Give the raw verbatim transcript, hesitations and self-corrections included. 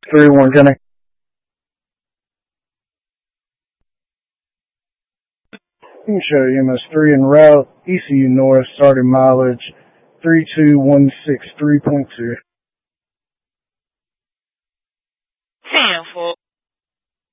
three one, Kenny. You can show E M S three en route, E C U North, starting mileage three two one six three point two. ten four.